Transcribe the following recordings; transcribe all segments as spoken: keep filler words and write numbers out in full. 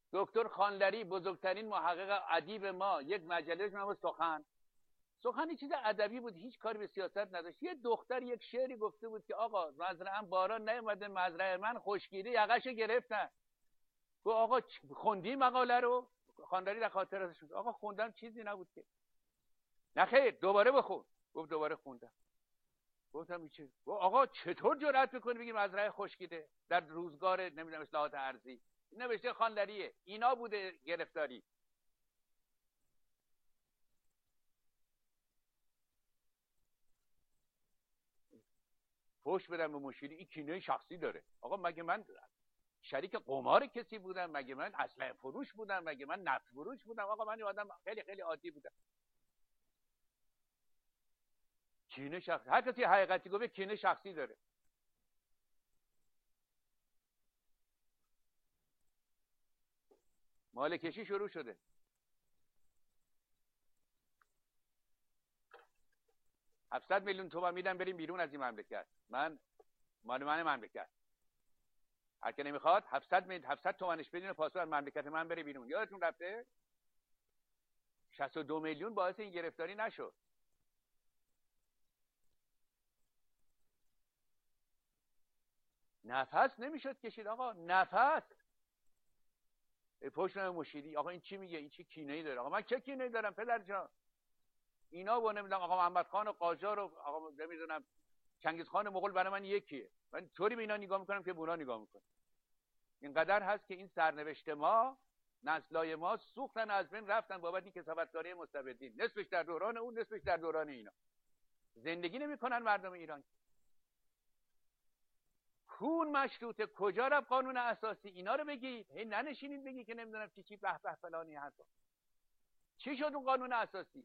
دکتر خانلری بزرگترین محقق ادیب ما یک مجله نام سخن، سخن چیز ادبی بود، هیچ کاری به سیاست نداشت. یه دختر یک شعری گفته بود که آقا مزرعه‌ام باران نیومده، مزرعه من خشکیده، یقه‌شو گرفتن. گفت آقا خوندی مقاله رو؟ خانلری در خاطرش بود آقا خوندم، چیزی نبود که. نه خیر، دوباره بخون. گفت دوباره خوندم. گفتم چه؟ گفت آقا چطور جرأت میکنی بگی مزرعه خشکیده در روزگار نمیدونم اصلاحات ارضی؟ نوشته خانلریه. اینا بوده گرفتاری. فوش بدم به مشیری، این کینه شخصی داره. آقا مگه من شریک قمار کسی بودم؟ مگه من اسلحه فروش بودم؟ مگه من نفت فروش بودم؟ آقا من آدم خیلی خیلی عادی بودم. کینه شخصی، هر کسی حقیقتی گفته کینه شخصی داره. مال کشی شروع شده. هفتصد میلیون تومان میدم بریم بیرون از این مملکت. من مال من مملکت. هر کی نمیخواد هفتصد میلیون هفتصد تومانش بدین و پاسو از مملکت من بره بیرون. یادتون رفته؟ شصت و دو میلیون باعث این گرفتاری نشد. نفس نمیشد کشید آقا، نفس. پشت مشیری آقا این چی میگه؟ این چی کینه‌ای داره؟ آقا من چه کینه‌ای دارم پدر جان؟ اینا و نمیدونم آقا محمد خان و قاجار و آقا نمیدونم چنگیز خان مغول برای من یکیه. من طوری به اینا نگاه میکنم که به اونا نگاه میکنم. اینقدر هست که این سرنوشت ما، نسلای ما سوختن، از بین رفتن بابت این کسافتکاری مستبدین. نصفش در دوران اون، نصفش در دوران اینا. زندگی نمیکنن مردم ایران. کون مشروطه کجا رفت قانون اساسی؟ اینا رو بگید. هی ننشینید بگید که نمیدونم چی چی به به فلانی هست. چی شد اون قانون اساسی؟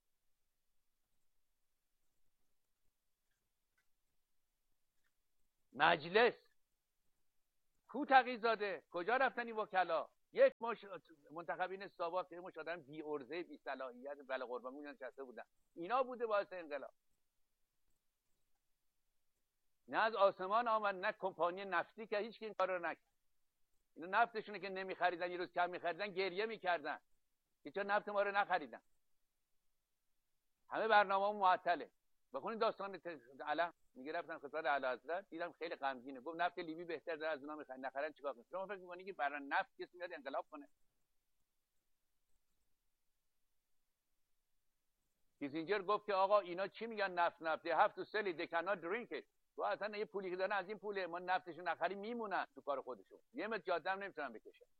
مجلس کو تقی‌زاده؟ کجا رفتن این وکلا؟ یک مش منتخبین ساواک، یک مش آدم بی ارزه بی صلاحیت بله قربان میون نشسته بودن. اینا بوده باعث انقلاب. نه از آسمان آمد، نه کمپانی نفتی که هیچ کی این کارو نکرد. اینا نفتشونه که نمیخریدن، یه روز کم میخریدن گریه میکردن که چرا نفت ما رو نخریدن. همه برنامه‌مون معطله. بخونید داستان علم. میگه رفتن خدمت اعلیحضرت، دیدم خیلی غمگینه. گفت نفت لیبی بهتر داره از اونا میخرن، نخرن چیکار کنیم؟ شما فکر می‌کنید که برای نفت کسی میاد انقلاب کنه؟ کیسینجر گفت که آقا اینا چی میگن نفت نفت هفت تو سلی دکنا درینک. تو اصلا یه پولی که دارن از این پوله، ما نفتشو نخریم میمونن تو کار خودشون. یه متر جاده هم نمیتونن بکشن.